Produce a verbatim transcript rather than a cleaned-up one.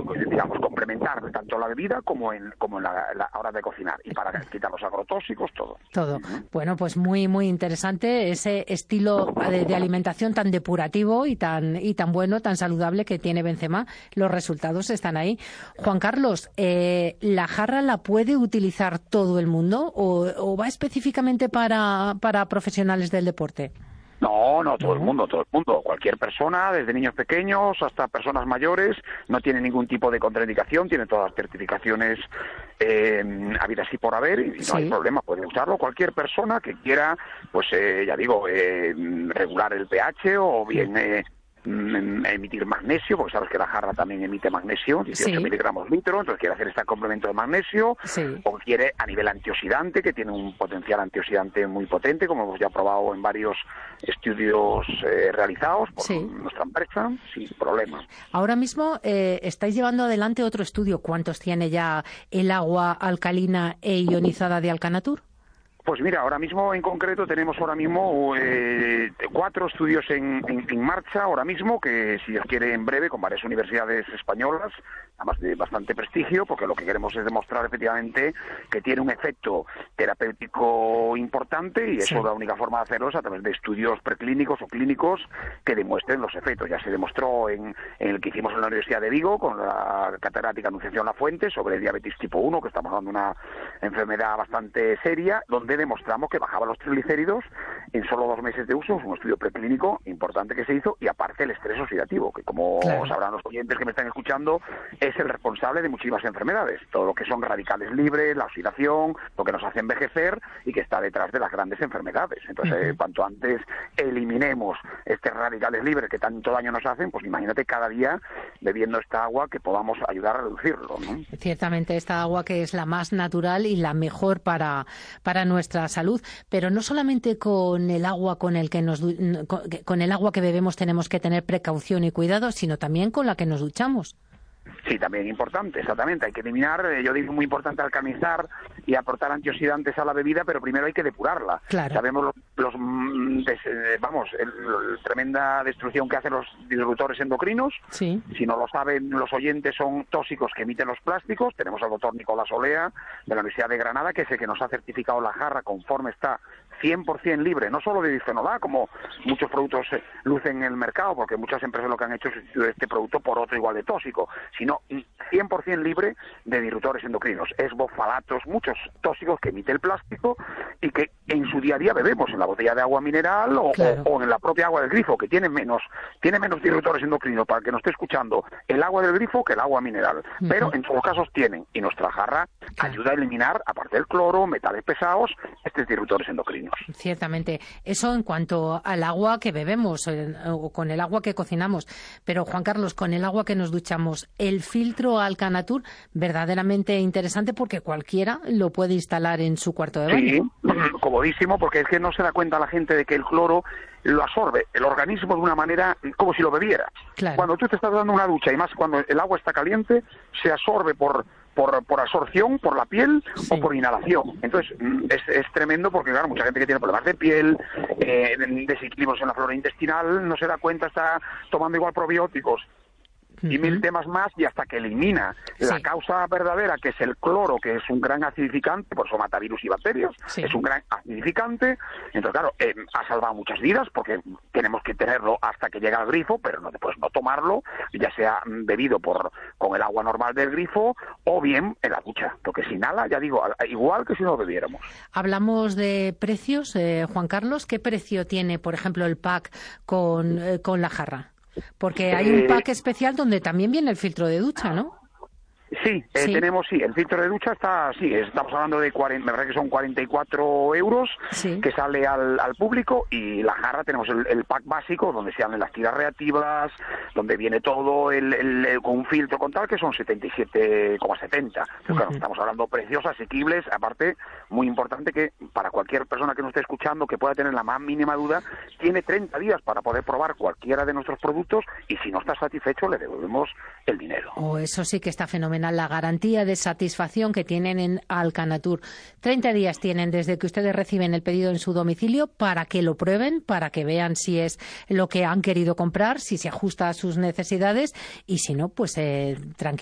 digamos, complementar tanto la bebida como en como en la, la hora de cocinar, y para quitar los agrotóxicos, todo. Todo. Uh-huh. Bueno, pues muy muy interesante ese estilo de, de alimentación tan depurativo y tan y tan bueno, tan saludable que tiene Benzema. Los resultados están ahí. Juan Carlos, eh, ¿la jarra la puede utilizar todo el mundo o, o va específicamente para, para profesionales del deporte? No, no, todo el mundo, todo el mundo. Cualquier persona, desde niños pequeños hasta personas mayores, no tiene ningún tipo de contraindicación, tiene todas las certificaciones eh, habidas y por haber, y no sí. hay problema, puede usarlo cualquier persona que quiera, pues eh, ya digo, eh, regular el pH o bien... Eh, emitir magnesio, porque sabes que la jarra también emite magnesio, dieciocho sí. miligramos litro, entonces quiere hacer este complemento de magnesio, sí. o quiere a nivel antioxidante, que tiene un potencial antioxidante muy potente, como hemos ya probado en varios estudios eh, realizados por sí. nuestra empresa, sin problema. Ahora mismo eh, estáis llevando adelante otro estudio. ¿Cuántos tiene ya el agua alcalina e ionizada de Alcanatur? Pues mira, ahora mismo en concreto tenemos ahora mismo eh, cuatro estudios en, en, en marcha ahora mismo, que si Dios quiere en breve con varias universidades españolas, además de bastante prestigio, porque lo que queremos es demostrar efectivamente que tiene un efecto terapéutico importante, y eso sí. la única forma de hacerlo es a través de estudios preclínicos o clínicos que demuestren los efectos. Ya se demostró en, en el que hicimos en la Universidad de Vigo con la catedrática Anunciación Lafuente sobre diabetes tipo uno, que estamos hablando de una enfermedad bastante seria, donde demostramos que bajaba los triglicéridos en solo dos meses de uso. Es un estudio preclínico importante que se hizo, y aparte el estrés oxidativo, que como claro. sabrán los oyentes que me están escuchando, es el responsable de muchísimas enfermedades, todo lo que son radicales libres, la oxidación, lo que nos hace envejecer y que está detrás de las grandes enfermedades. Entonces, uh-huh. eh, cuanto antes eliminemos estos radicales libres que tanto daño nos hacen, pues imagínate cada día bebiendo esta agua que podamos ayudar a reducirlo, ¿no? Ciertamente esta agua que es la más natural y la mejor para, para nuestra salud, pero no solamente con el agua con el que nos con, con el agua que bebemos tenemos que tener precaución y cuidado, sino también con la que nos duchamos. Sí, también importante, exactamente. Hay que eliminar, yo digo muy importante alcalinizar y aportar antioxidantes a la bebida, pero primero hay que depurarla. Claro. Sabemos los, los des, vamos, el, el, tremenda destrucción que hacen los disruptores endocrinos. Sí. Si no lo saben los oyentes, son tóxicos que emiten los plásticos. Tenemos al doctor Nicolás Olea de la Universidad de Granada, que es el que nos ha certificado la jarra conforme está cien por ciento libre, no solo de bisfenol A, como muchos productos eh, lucen en el mercado, porque muchas empresas lo que han hecho es sustituir este producto por otro igual de tóxico, sino cien por ciento libre de disruptores endocrinos, esbofalatos, muchos tóxicos que emite el plástico y que en su día a día bebemos en la botella de agua mineral o, claro. o, o en la propia agua del grifo, que tiene menos tiene menos disruptores endocrinos, para el que no esté escuchando, el agua del grifo que el agua mineral, uh-huh. pero en todos los casos tienen, y nuestra jarra claro. ayuda a eliminar, aparte del cloro, metales pesados, estos disruptores endocrinos. Ciertamente. Eso en cuanto al agua que bebemos o con el agua que cocinamos. Pero, Juan Carlos, con el agua que nos duchamos, el filtro Alcanatur, verdaderamente interesante porque cualquiera lo puede instalar en su cuarto de baño. Sí, comodísimo, porque es que no se da cuenta la gente de que el cloro lo absorbe el organismo de una manera como si lo bebiera. Claro. Cuando tú te estás dando una ducha, y más cuando el agua está caliente, se absorbe por por, por absorción, por la piel sí. o por inhalación. Entonces, es, es tremendo porque, claro, mucha gente que tiene problemas de piel, eh, desequilibrios en la flora intestinal, no se da cuenta, está tomando igual probióticos y mil temas más, y hasta que elimina sí. la causa verdadera, que es el cloro, que es un gran acidificante, por eso mata virus y bacterias, sí. es un gran acidificante. Entonces, claro, eh, ha salvado muchas vidas, porque tenemos que tenerlo hasta que llega al grifo, pero no después no tomarlo, ya sea bebido por con el agua normal del grifo, o bien en la ducha, porque si inhala, ya digo, igual que si no lo bebiéramos. Hablamos de precios, eh, Juan Carlos, ¿qué precio tiene, por ejemplo, el pack con, eh, con la jarra? Porque hay un pack especial donde también viene el filtro de ducha, ¿no? Sí, eh, sí, tenemos, sí, el filtro de ducha está, sí, estamos hablando de cuarenta, me parece que son cuarenta y cuatro euros sí. que sale al, al público, y la jarra tenemos el, el pack básico donde se salen las tiras reactivas, donde viene todo el, el, el con un filtro con tal, que son setenta y siete coma setenta. Uh-huh. Claro, estamos hablando de precios asequibles, aparte, muy importante que para cualquier persona que nos esté escuchando que pueda tener la más mínima duda, tiene treinta días para poder probar cualquiera de nuestros productos, y si no está satisfecho le devolvemos el dinero. Oh, eso sí que está fenomenal. La garantía de satisfacción que tienen en Alcanatur. treinta días tienen desde que ustedes reciben el pedido en su domicilio para que lo prueben, para que vean si es lo que han querido comprar, si se ajusta a sus necesidades, y si no, pues eh, tranquilo.